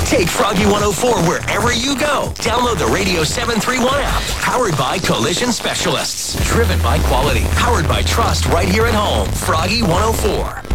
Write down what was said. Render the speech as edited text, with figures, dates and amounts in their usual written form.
Take Froggy 104 wherever you go. Download the Radio 731 app. Powered by Collision Specialists. Driven by quality. Powered by trust right here at home. Froggy 104.